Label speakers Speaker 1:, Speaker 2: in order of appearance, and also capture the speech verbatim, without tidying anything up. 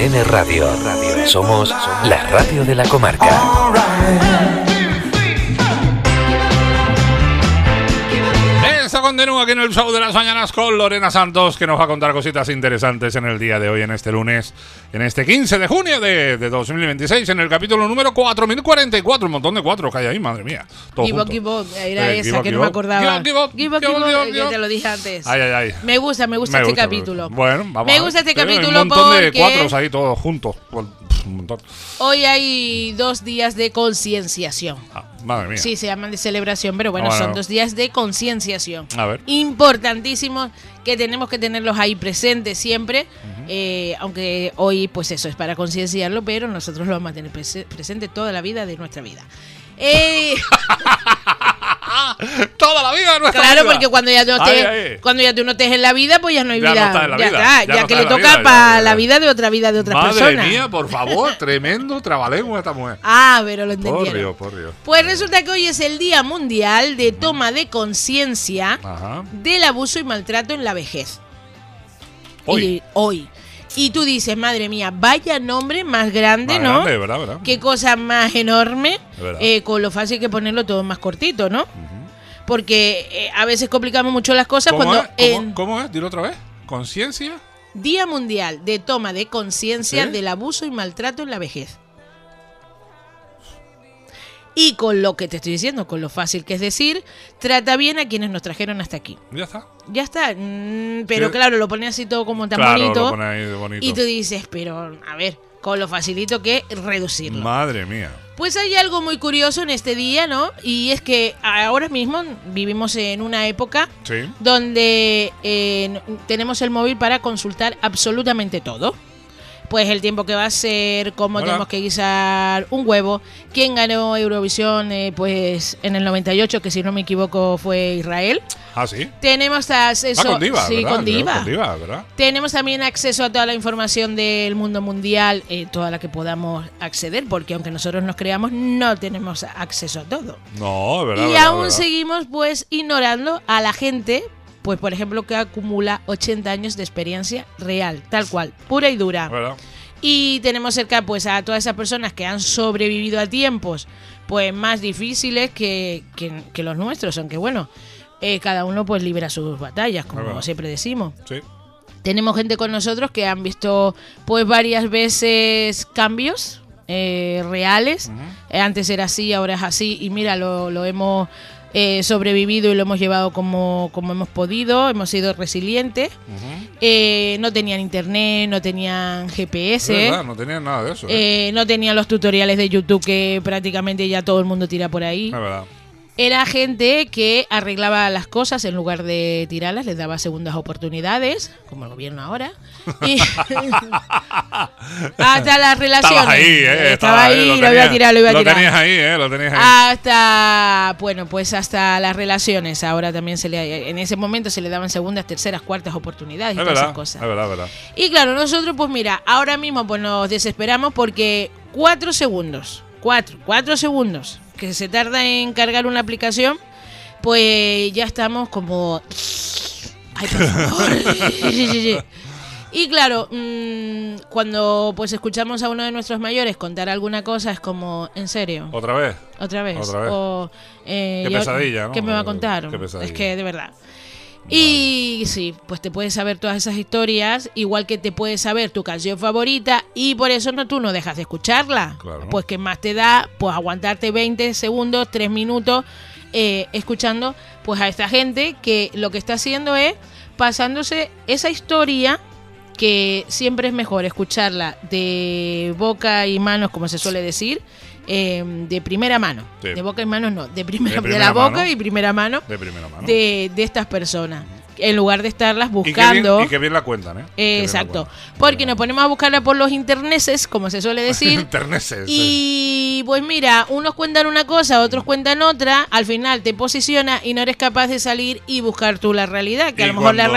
Speaker 1: N Radio. Somos la radio de la comarca.
Speaker 2: Esto continúa aquí en el show de las mañanas con Lorena Santos, que nos va a contar cositas interesantes en el día de hoy, en este lunes, en este quince de junio de, de dos mil veintiséis, en el capítulo número cuatro mil cuarenta y cuatro. Un montón de cuatro que hay ahí, madre mía.
Speaker 3: Give up, give up, era eh, esa que no me acordaba.
Speaker 2: Give up, give up,
Speaker 3: give up, give up, give up, ya te lo dije antes.
Speaker 2: Ay, ay, ay.
Speaker 3: Me gusta, me gusta
Speaker 2: me
Speaker 3: este
Speaker 2: gusta,
Speaker 3: capítulo.
Speaker 2: Bueno, vamos.
Speaker 3: Me gusta este capítulo
Speaker 2: porque... un montón
Speaker 3: porque...
Speaker 2: de cuatros ahí todos juntos. Un montón.
Speaker 3: Hoy hay dos días de concienciación.
Speaker 2: Ah, madre mía.
Speaker 3: Sí, se llaman de celebración, pero bueno,
Speaker 2: Ah, bueno.
Speaker 3: son dos días de concienciación.
Speaker 2: A ver.
Speaker 3: Importantísimos, que tenemos que tenerlos ahí presentes siempre. Uh-huh. eh, aunque hoy, pues eso, es para concienciarlo, pero nosotros lo vamos a tener prese- presente toda la vida de nuestra vida. Eh...
Speaker 2: Toda la vida de nuestra
Speaker 3: claro,
Speaker 2: vida.
Speaker 3: porque cuando ya, tú estés,
Speaker 2: Ay, ay.
Speaker 3: cuando ya tú no estés en la vida, pues ya no hay
Speaker 2: Ya
Speaker 3: vida.
Speaker 2: no está en la
Speaker 3: ya
Speaker 2: vida.
Speaker 3: está,
Speaker 2: Ya
Speaker 3: ya,
Speaker 2: no
Speaker 3: que
Speaker 2: está
Speaker 3: le
Speaker 2: en la
Speaker 3: toca
Speaker 2: vida,
Speaker 3: para
Speaker 2: ya,
Speaker 3: la
Speaker 2: ya.
Speaker 3: vida de otra vida de otras
Speaker 2: Madre
Speaker 3: personas.
Speaker 2: mía, por favor, tremendo trabalengua esta mujer.
Speaker 3: Ah, pero lo
Speaker 2: Por
Speaker 3: entendieron.
Speaker 2: Dios, por Dios.
Speaker 3: Pues resulta que hoy es el Día Mundial de Toma de Conciencia
Speaker 2: Ajá.
Speaker 3: del Abuso y Maltrato en la Vejez.
Speaker 2: Hoy.
Speaker 3: Y, hoy. Y tú dices, madre mía, vaya nombre más grande,
Speaker 2: Más
Speaker 3: ¿no?
Speaker 2: grande, ¿verdad, verdad?
Speaker 3: Qué cosa más enorme,
Speaker 2: Es verdad.
Speaker 3: eh, con lo fácil que ponerlo todo más cortito, ¿no? Porque eh, a veces complicamos mucho las cosas
Speaker 2: ¿Cómo
Speaker 3: cuando...
Speaker 2: es? ¿Cómo,
Speaker 3: en
Speaker 2: ¿Cómo es? Dilo otra vez. ¿Conciencia?
Speaker 3: Día Mundial de Toma de Conciencia
Speaker 2: ¿Sí?
Speaker 3: del Abuso y Maltrato en la Vejez. Y con lo que te estoy diciendo, con lo fácil que es decir, trata bien a quienes nos trajeron hasta aquí.
Speaker 2: Ya está.
Speaker 3: Ya está, mm, pero
Speaker 2: Sí.
Speaker 3: claro, lo pones así todo como tan
Speaker 2: Claro,
Speaker 3: bonito,
Speaker 2: lo pone ahí de bonito.
Speaker 3: y tú dices, pero a ver, con lo facilito que es reducirlo.
Speaker 2: Madre mía.
Speaker 3: Pues hay algo muy curioso en este día, ¿no? Y es que ahora mismo vivimos en una época
Speaker 2: Sí.
Speaker 3: donde eh, tenemos el móvil para consultar absolutamente todo. Pues el tiempo que va a ser, cómo
Speaker 2: Hola.
Speaker 3: tenemos que guisar un huevo, quién ganó Eurovisión, eh, pues en el noventa y ocho, que si no me equivoco fue Israel.
Speaker 2: Ah, sí.
Speaker 3: Tenemos acceso,
Speaker 2: Ah, con Diva,
Speaker 3: sí,
Speaker 2: ¿verdad?
Speaker 3: con Diva.
Speaker 2: Con Diva, ¿verdad?
Speaker 3: Tenemos también acceso a toda la información del mundo mundial, eh, toda la que podamos acceder, porque aunque nosotros nos creamos, no tenemos acceso a todo.
Speaker 2: No, es verdad.
Speaker 3: Y
Speaker 2: verdad,
Speaker 3: aún
Speaker 2: verdad.
Speaker 3: seguimos pues ignorando a la gente, pues por ejemplo que acumula ochenta años de experiencia real, tal cual, pura y dura.
Speaker 2: ¿Verdad?
Speaker 3: Y tenemos cerca pues a todas esas personas que han sobrevivido a tiempos pues más difíciles que, que, que los nuestros, aunque bueno, eh, cada uno pues libra sus batallas, como
Speaker 2: Verdad.
Speaker 3: siempre decimos.
Speaker 2: Sí.
Speaker 3: Tenemos gente con nosotros que han visto pues varias veces cambios eh, reales.
Speaker 2: Ujú.
Speaker 3: Eh, antes era así, ahora es así, y mira, lo, lo hemos eh, sobrevivido y lo hemos llevado como, como hemos podido, hemos sido resilientes.
Speaker 2: Ujú.
Speaker 3: Eh, no tenían internet, no tenían G P
Speaker 2: Es
Speaker 3: S,
Speaker 2: verdad, no tenía nada de eso. ¿eh?
Speaker 3: eh, no tenían los tutoriales de YouTube que prácticamente ya todo el mundo tira por ahí.
Speaker 2: Es verdad.
Speaker 3: Era gente que arreglaba las cosas en lugar de tirarlas, les daba segundas oportunidades, como el gobierno ahora. Y hasta las relaciones.
Speaker 2: Estabas ahí, ¿eh?
Speaker 3: Estaba ahí, lo,
Speaker 2: tenías-
Speaker 3: iba a tirar, lo iba a
Speaker 2: Lo
Speaker 3: tirar.
Speaker 2: tenías ahí, ¿eh? Lo tenías ahí.
Speaker 3: Hasta, bueno, pues hasta las relaciones. Ahora también se le, en ese momento se le daban segundas, terceras, cuartas oportunidades y
Speaker 2: es
Speaker 3: todas
Speaker 2: verdad,
Speaker 3: esas cosas.
Speaker 2: es verdad, es verdad.
Speaker 3: Y claro, nosotros, pues mira, ahora mismo pues nos desesperamos porque cuatro segundos, cuatro, cuatro segundos que se tarda en cargar una aplicación, pues ya estamos como... Ay, por favor. Y claro, mmm, cuando pues escuchamos a uno de nuestros mayores contar alguna cosa, es como, ¿en serio?
Speaker 2: ¿Otra vez?
Speaker 3: ¿Otra vez?
Speaker 2: Otra vez.
Speaker 3: O, eh,
Speaker 2: Qué
Speaker 3: ya-
Speaker 2: pesadilla, ¿no?
Speaker 3: ¿Qué me va a contar?
Speaker 2: Qué pesadilla.
Speaker 3: Es que, de verdad. Y sí, pues te puedes saber todas esas historias, igual que te puedes saber tu canción favorita, y por eso no tú no dejas de escucharla.
Speaker 2: Claro.
Speaker 3: Pues que más te da, pues aguantarte veinte segundos, tres minutos, eh, escuchando pues a esta gente que lo que está haciendo es pasándose esa historia, que siempre es mejor escucharla de boca y manos, como se suele decir, eh, de primera mano.
Speaker 2: Sí.
Speaker 3: De boca y manos no, de primera,
Speaker 2: De
Speaker 3: de,
Speaker 2: primera
Speaker 3: la boca
Speaker 2: mano.
Speaker 3: y primera mano
Speaker 2: De primera mano.
Speaker 3: de, de estas personas, en lugar de estarlas
Speaker 2: Y qué bien-
Speaker 3: buscando.
Speaker 2: Y que bien la cuentan, ¿eh? Qué bien
Speaker 3: Eh,
Speaker 2: la
Speaker 3: exacto,
Speaker 2: cuentan.
Speaker 3: porque nos ponemos a buscarla por los interneses, como se suele decir.
Speaker 2: Interneses.
Speaker 3: Y pues mira, unos cuentan una cosa, otros cuentan otra, al final te posiciona y no eres capaz de salir y buscar tú la realidad, que
Speaker 2: Y
Speaker 3: a lo mejor la
Speaker 2: cuando-